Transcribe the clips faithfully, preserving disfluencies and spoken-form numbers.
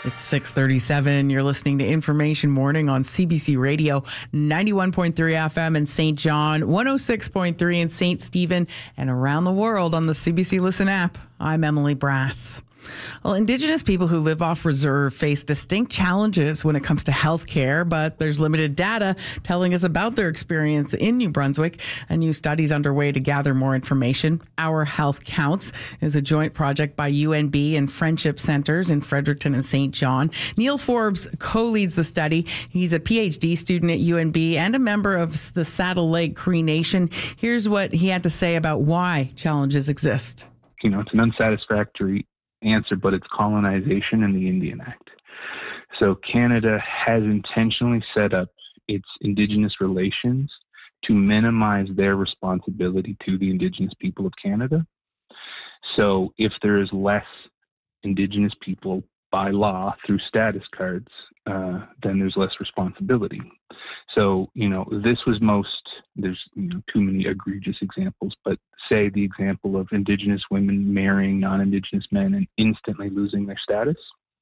It's six thirty-seven. You're listening to Information Morning on C B C Radio, ninety-one point three F M in Saint John, one oh six point three in Saint Stephen, and around the world on the C B C Listen app. I'm Emily Brass. Well, Indigenous people who live off reserve face distinct challenges when it comes to health care, but there's limited data telling us about their experience in New Brunswick. A new study is underway to gather more information. Our Health Counts is a joint project by U N B and Friendship Centres in Fredericton and Saint John. Neil Forbes co-leads the study. He's a PhD student at U N B and a member of the Saddle Lake Cree Nation. Here's what he had to say about why challenges exist. You know, it's an unsatisfactory answer, but it's colonization and the Indian Act. So Canada has intentionally set up its Indigenous relations to minimize their responsibility to the Indigenous people of Canada. So if there is less Indigenous people by law through status cards, uh, then there's less responsibility. So, you know, this was most, there's you know, too many egregious examples, but say the example of Indigenous women marrying non-Indigenous men and instantly losing their status.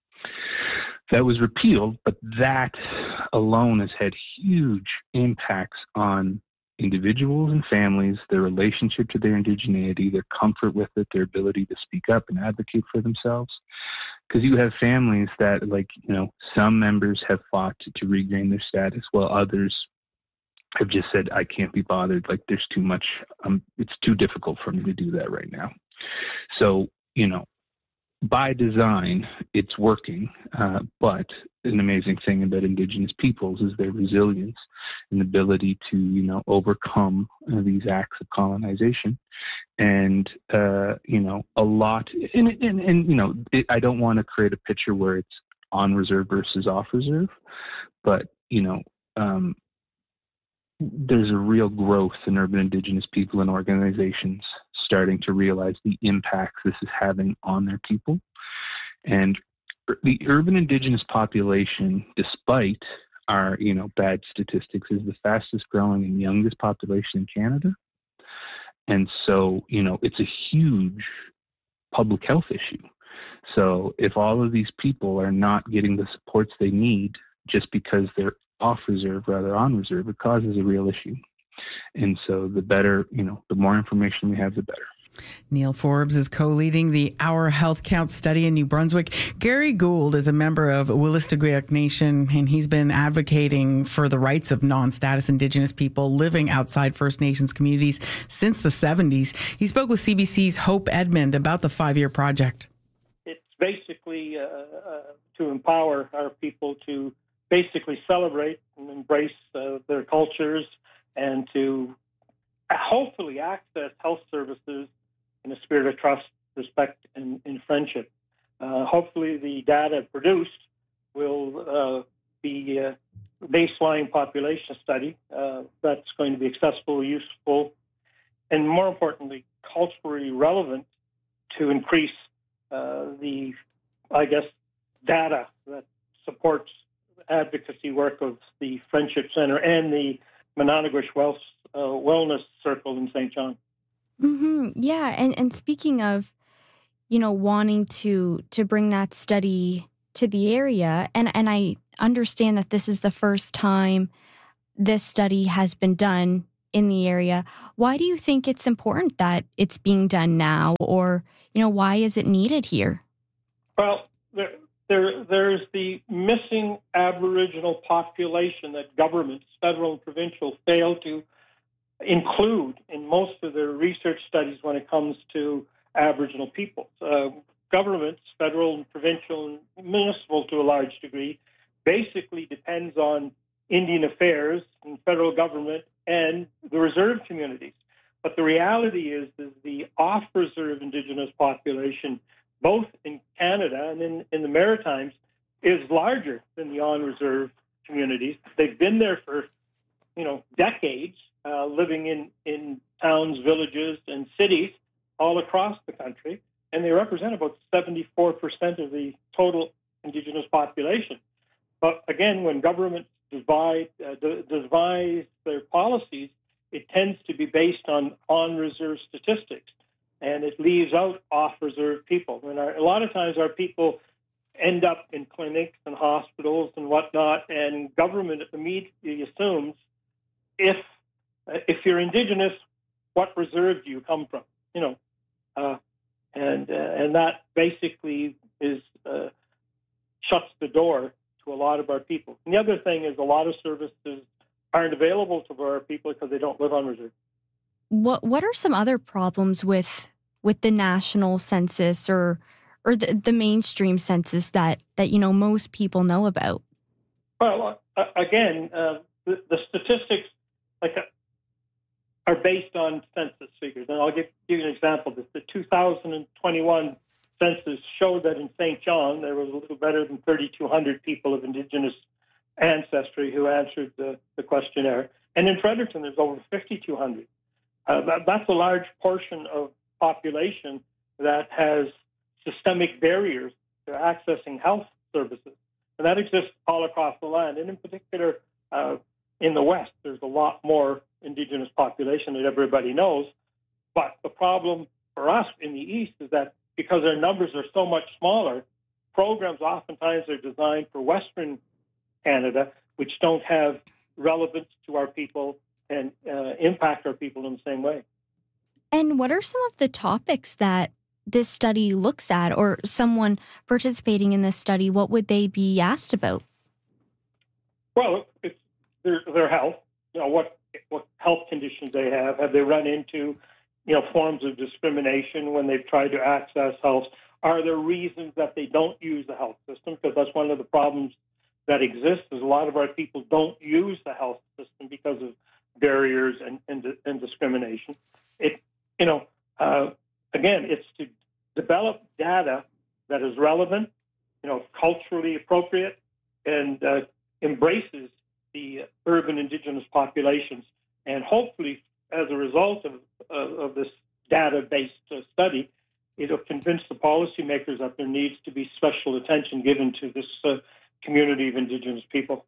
That was repealed, but that alone has had huge impacts on individuals and families, their relationship to their indigeneity, their comfort with it, their ability to speak up and advocate for themselves. Because you have families that, like, you know, some members have fought to, to regain their status, while others have just said, I can't be bothered. Like, there's too much. Um, it's too difficult for me to do that right now. So, you know, by design, it's working. Uh, but an amazing thing about Indigenous peoples is their resilience and ability to, you know, overcome uh, these acts of colonization. And, uh, you know, a lot, and, and, and you know, it, I don't want to create a picture where it's on reserve versus off reserve, but, you know, um, there's a real growth in urban Indigenous people and organizations starting to realize the impacts this is having on their people. And the urban Indigenous population, despite our, you know, bad statistics, is the fastest growing and youngest population in Canada. And so, you know, it's a huge public health issue. So if all of these people are not getting the supports they need just because they're off reserve rather on reserve, it causes a real issue. And so the better, you know, the more information we have, the better. Neil Forbes is co-leading the Our Health Count study in New Brunswick. Gary Gould is a member of Wolastoqiyik Nation, and he's been advocating for the rights of non-status Indigenous people living outside First Nations communities since the seventies. He spoke with C B C's Hope Edmond about the five-year project. It's basically uh, uh, to empower our people to basically celebrate and embrace uh, their cultures and to hopefully access health services in a spirit of trust, respect, and, and friendship. Uh, hopefully the data produced will uh, be a baseline population study uh, that's going to be accessible, useful, and more importantly, culturally relevant to increase uh, the, I guess, data that supports advocacy work of the Friendship Center and the Monongawish Wealth, uh, Wellness Circle in Saint John. Mm-hmm. Yeah, and, and speaking of, you know, wanting to to bring that study to the area, and, and I understand that this is the first time this study has been done in the area. Why do you think it's important that it's being done now, or, you know, why is it needed here? Well, there, there there's the missing Aboriginal population that governments, federal and provincial, fail to include in most of their research studies when it comes to Aboriginal peoples. Uh, governments, federal and provincial and municipal to a large degree, basically depends on Indian affairs and federal government and the reserve communities. But the reality is, is the off-reserve Indigenous population, both in Canada and in, in the Maritimes, is larger than the on-reserve communities. They've been there for, you know, decades, uh, living in, in towns, villages, and cities all across the country, and they represent about seventy-four percent of the total Indigenous population. But again, when governments divide, uh, de- devise their policies, it tends to be based on on-reserve statistics, and it leaves out off-reserve people. And our, a lot of times our people end up in clinics and hospitals and whatnot, and government immediately assumes if if you're Indigenous, what reserve do you come from? You know, uh, and uh, and that basically is uh, shuts the door to a lot of our people. And the other thing is a lot of services aren't available to our people because they don't live on reserve. What What are some other problems with with the national census or or the, the mainstream census that, that you know most people know about? Well, uh, again, uh, the, the statistics like uh, are based on census figures, and I'll give you an example. The, the two thousand twenty-one census showed that in Saint John there was a little better than thirty-two hundred people of Indigenous ancestry who answered the, the questionnaire, and in Fredericton there's over fifty-two hundred. Uh, that, that's a large portion of population that has systemic barriers to accessing health services. And that exists all across the land. And in particular, uh, in the West, there's a lot more Indigenous population that everybody knows. But the problem for us in the East is that because our numbers are so much smaller, programs oftentimes are designed for Western Canada, which don't have relevance to our people and uh, impact our people in the same way. And what are some of the topics that this study looks at, or someone participating in this study, what would they be asked about? Well, it's their, their health, you know, what what health conditions they have. Have they run into, you know, forms of discrimination when they've tried to access health? Are there reasons that they don't use the health system? Because that's one of the problems that exists is a lot of our people don't use the health system because of barriers and, and, and discrimination. It, you know, uh, again, it's to develop data that is relevant, you know, culturally appropriate, and uh, embraces the urban Indigenous populations. And hopefully, as a result of, uh, of this data-based uh, study, it'll convince the policymakers that there needs to be special attention given to this uh, community of Indigenous people.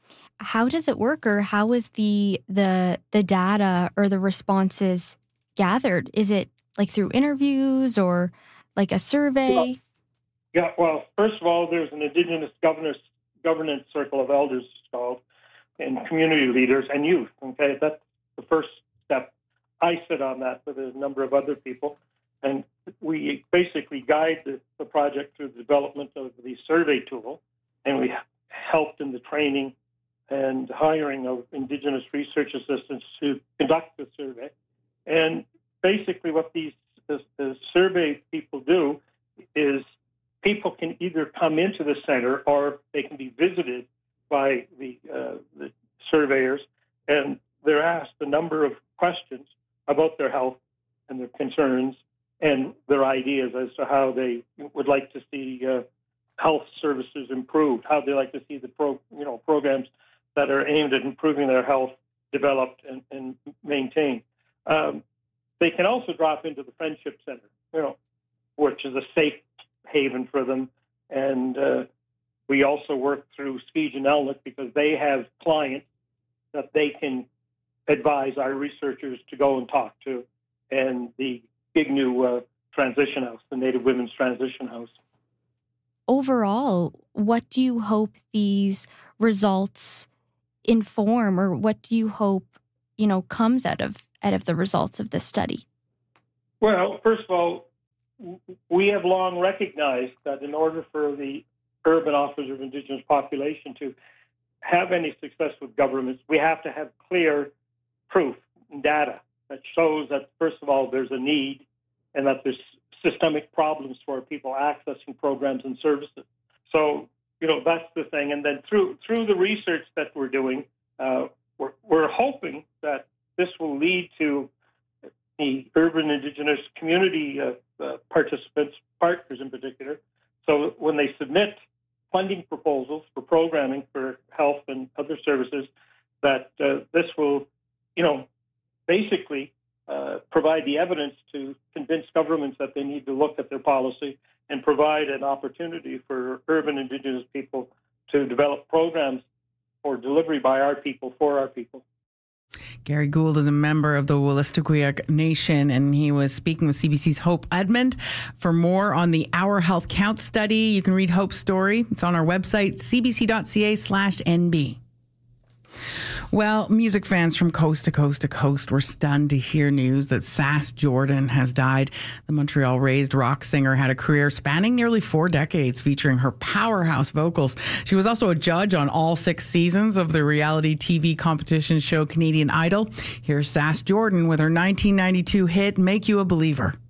How does it work, or how is the the the data or the responses gathered? Is it like through interviews or like a survey? Well, yeah, well, first of all, there's an Indigenous governance governance circle of elders called, and community leaders and youth. Okay, that's the first step. I sit on that with a number of other people, and we basically guide the, the project through the development of the survey tool, and we helped in the training and hiring of Indigenous research assistants to conduct the survey. And basically what these the, the survey people do is people can either come into the center or they can be visited by the, uh, the surveyors, and they're asked a number of questions about their health and their concerns and their ideas as to how they would like to see uh, health services improved, how they like to see the pro, you know, programs that are aimed at improving their health developed and, and maintained. Um, they can also drop into the Friendship Center, you know, which is a safe haven for them. And uh, we also work through Speech and Elnuck because they have clients that they can advise our researchers to go and talk to, and the big new uh, transition house, the Native Women's Transition House. Overall, what do you hope these results inform, or what do you hope, you know, comes out of out of the results of this study? Well, first of all, we have long recognized that in order for the urban Office of Indigenous Population to have any success with governments, we have to have clear proof and data that shows that, first of all, there's a need and that there's systemic problems for people accessing programs and services. So, you know, that's the thing. And then through through the research that we're doing, uh, we're, we're hoping that this will lead to the urban Indigenous community uh, uh, participants, partners in particular, so when they submit funding proposals for programming for health and other services, that uh, this will, you know, basically uh, provide the evidence to convince governments that they need to look at their policy and provide an opportunity for urban Indigenous people to develop programs for delivery by our people, for our people. Gary Gould is a member of the Wolastoqiyik Nation, and he was speaking with C B C's Hope Edmond. For more on the Our Health Counts study, you can read Hope's story. It's on our website, cbc.ca slash NB. Well, music fans from coast to coast to coast were stunned to hear news that Sass Jordan has died. The Montreal-raised rock singer had a career spanning nearly four decades, featuring her powerhouse vocals. She was also a judge on all six seasons of the reality T V competition show Canadian Idol. Here's Sass Jordan with her nineteen ninety-two hit, Make You a Believer.